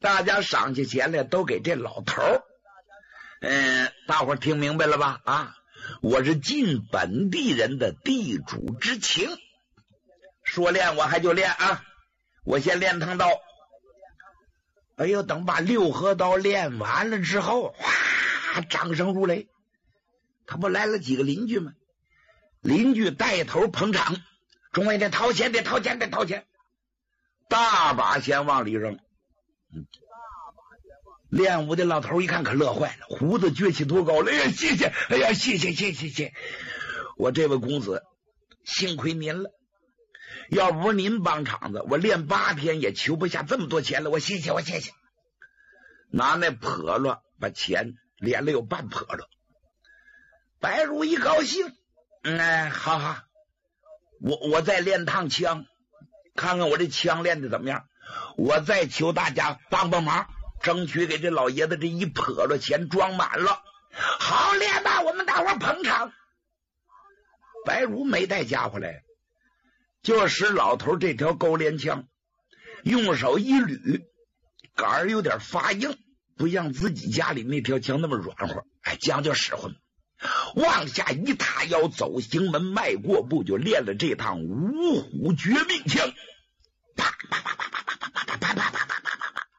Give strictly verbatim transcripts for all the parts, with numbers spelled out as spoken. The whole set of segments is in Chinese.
大家赏起钱来都给这老头儿。嗯，大伙儿听明白了吧？啊，我是尽本地人的地主之情，说练我还就练啊，我先练趟刀。哎呦，等把六合刀练完了之后，哗，掌声如雷。他不来了几个邻居吗？邻居带头捧场，众位得掏钱，得掏钱，得掏钱，大把钱往里扔。嗯，练武的老头一看可乐坏了，胡子撅起多高了。哎呀，谢谢，哎呀，谢谢，谢谢，谢谢，我这位公子，幸亏您了，要不是您帮场子，我练八天也求不下这么多钱了。我谢谢，我谢谢。拿那笸箩把钱练了有半笸箩。白如一高兴，嗯，哎，好好，我我再练趟枪，看看我这枪练的怎么样。我再求大家帮帮忙，争取给这老爷子这一笸箩钱装满了。好，练吧，我们大伙捧场。白如没带家伙来，就使老头这条钩镰枪，用手一捋，杆儿有点发硬，不像自己家里那条枪那么软和，哎，将就使唤。往下一踏腰，走行门，迈过步，就练了这趟五虎绝命枪。啪啪啪啪啪啪啪啪啪啪啪啪啪啪。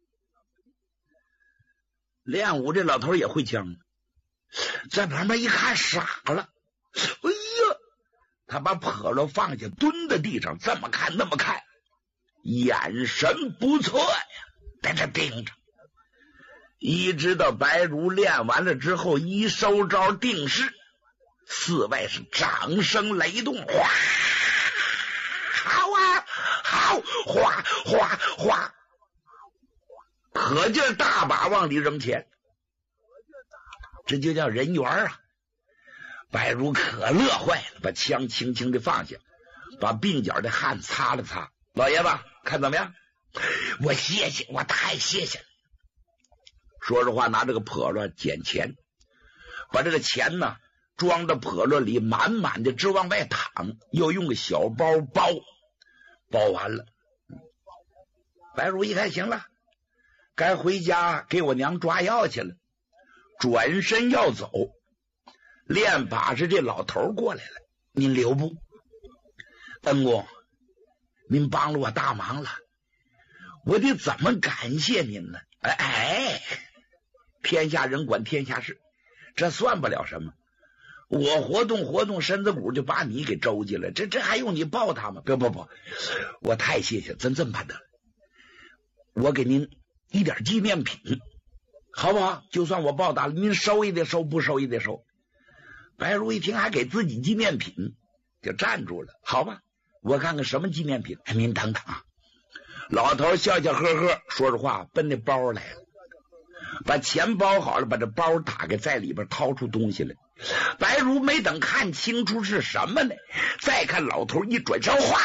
练武这老头也会枪，在旁边一看傻了。哎呀，他把笸箩放下，蹲在地上，这么看那么看，眼神不错呀，在这盯着。一直到白如练完了之后，一收招定势，四外是掌声雷动，哗，好啊，好，哗哗哗，可劲儿大把往里扔钱，这就叫人缘啊！白如可乐坏了，把枪轻轻的放下，把鬓角的汗擦了擦。老爷子看怎么样？我谢谢，我太谢谢了。说实话，拿这个笸箩捡钱，把这个钱呢装到笸箩里，满满的直往外淌，又用个小包包，包完了。白如一看，行了，该回家给我娘抓药去了，转身要走。练把式这老头过来了，您留步，恩公，您帮了我大忙了，我得怎么感谢您呢？哎哎，天下人管天下事，这算不了什么。我活动活动身子骨就把你给周济了，这这还用你报他吗？不不不，我太谢谢，真这么办得了。我给您一点纪念品，好不好？就算我报答了，您收也得收，不收也得收。白如一听还给自己纪念品，就站住了。好吧，我看看什么纪念品。哎，您等等啊！老头笑笑呵呵，说着话奔那包来了，把钱包好了，把这包打开，在里边掏出东西来。白如没等看清楚是什么呢，再看老头一转身，哗，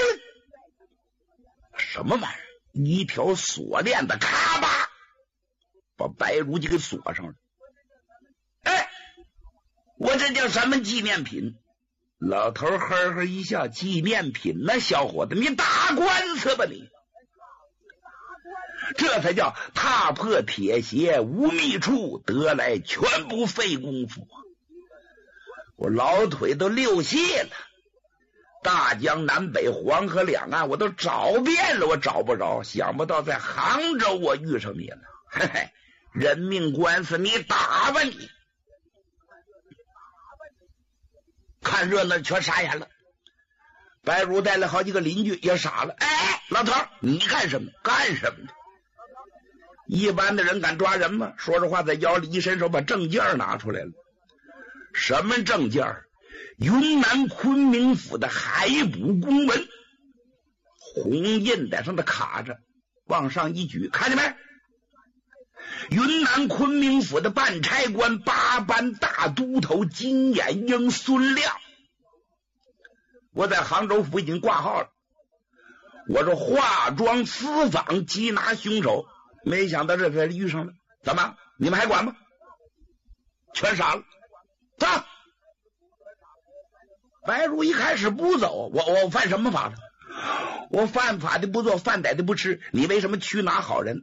什么玩意儿？一条锁链子，咔吧，把白如就给锁上了。哎，我这叫什么纪念品？老头呵呵一笑，纪念品呢，小伙子，你打官司吧你！这才叫踏破铁鞋无觅处，得来全不费功夫。我老腿都溜泄了，大江南北黄河两岸我都找遍了，我找不着，想不到在杭州我遇上你了。嘿嘿，人命官司你打吧你！看热闹全傻眼了，白如带了好几个邻居也傻了。哎，老头你干什么干什么？一般的人敢抓人吗？说着话在腰里一伸手，把证件拿出来了。什么证件？云南昆明府的海捕公文，红印在上头卡着，往上一举，看见没？云南昆明府的办差官八班大都头金眼鹰孙亮，我在杭州府已经挂号了。我说化妆私访缉拿凶手，没想到这才遇上了。怎么你们还管吗？全傻了。走！白如一开始不走，我我犯什么法了？我犯法的不做，犯歹的不吃，你为什么屈拿好人？